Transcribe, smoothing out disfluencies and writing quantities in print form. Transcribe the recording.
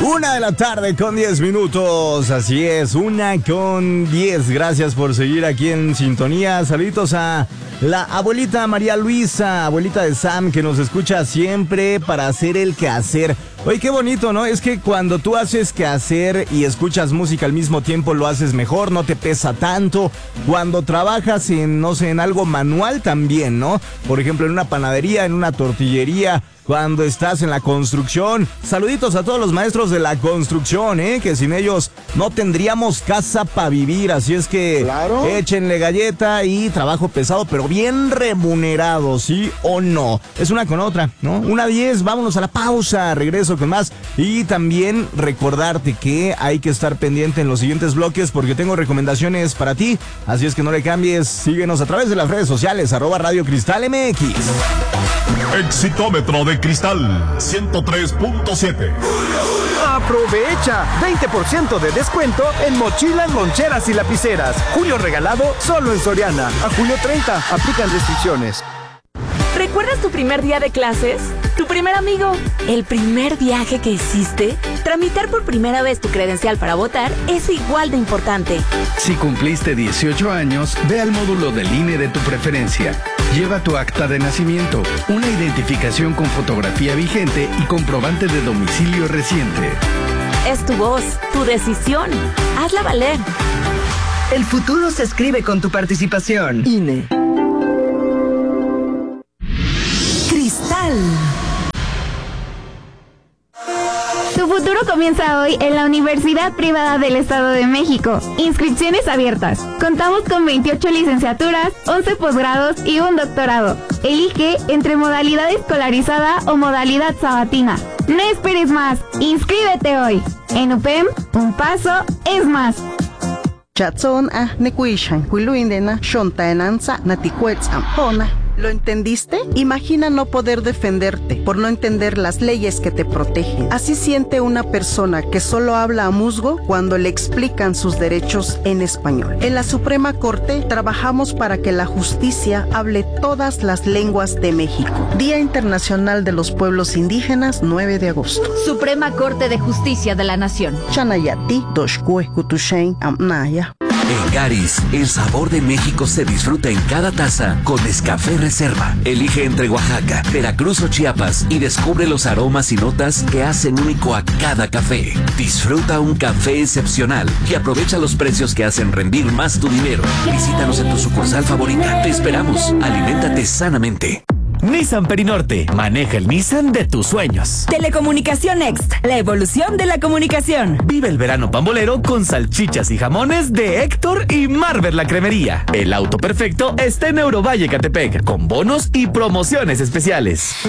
1:10 p.m. Así es, 1:10. Gracias por seguir aquí en sintonía. Saluditos a la abuelita María Luisa, abuelita de Sam, que nos escucha siempre para hacer el quehacer. Oye, qué bonito, ¿no? Es que cuando tú haces quehacer y escuchas música al mismo tiempo, lo haces mejor, no te pesa tanto. Cuando trabajas en, no sé, en algo manual también, ¿no? Por ejemplo, en una panadería, en una tortillería, cuando estás en la construcción. Saluditos a todos los maestros de la construcción, que sin ellos no tendríamos casa para vivir. Así es que claro, échenle galleta y trabajo pesado, pero bien remunerado, ¿sí o no? Es una con otra, ¿no? 1:10, vámonos a la pausa, regreso con más. Y también recordarte que hay que estar pendiente en los siguientes bloques porque tengo recomendaciones para ti. Así es que no le cambies, síguenos a través de las redes sociales, @Radio Cristal MX. Exitómetro de Cristal 103.7. Aprovecha 20% de descuento en mochilas, loncheras y lapiceras. Julio regalado solo en Soriana. A julio 30, aplican restricciones. ¿Recuerdas tu primer día de clases? ¿Tu primer amigo? ¿El primer viaje que hiciste? Tramitar por primera vez tu credencial para votar es igual de importante. Si cumpliste 18 años, ve al módulo del INE de tu preferencia. Lleva tu acta de nacimiento, una identificación con fotografía vigente y comprobante de domicilio reciente. Es tu voz, tu decisión. Hazla valer. El futuro se escribe con tu participación. INE. Cristal. Tu futuro comienza hoy en la Universidad Privada del Estado de México. Inscripciones abiertas. Contamos con 28 licenciaturas, 11 posgrados y un doctorado. Elige entre modalidad escolarizada o modalidad sabatina. No esperes más. Inscríbete hoy. En UPEM, un paso es más. Chatson nekuishan huiluindena shontaenanza naticuetz ampona. ¿Lo entendiste? Imagina no poder defenderte por no entender las leyes que te protegen. Así siente una persona que solo habla a musgo cuando le explican sus derechos en español. En la Suprema Corte trabajamos para que la justicia hable todas las lenguas de México. Día Internacional de los Pueblos Indígenas, 9 de agosto. Suprema Corte de Justicia de la Nación. Chanayati, Doshkue, Kutushain, Amnaya. En Garis, el sabor de México se disfruta en cada taza con Nescafé Reserva. Elige entre Oaxaca, Veracruz o Chiapas y descubre los aromas y notas que hacen único a cada café. Disfruta un café excepcional y aprovecha los precios que hacen rendir más tu dinero. Visítanos en tu sucursal favorita. Te esperamos. Aliméntate sanamente. Nissan Perinorte. Maneja el Nissan de tus sueños. Telecomunicación Next. La evolución de la comunicación. Vive el verano pambolero con salchichas y jamones de Héctor y Marvel la Cremería. El auto perfecto está en Eurovalle Catepec, con bonos y promociones especiales.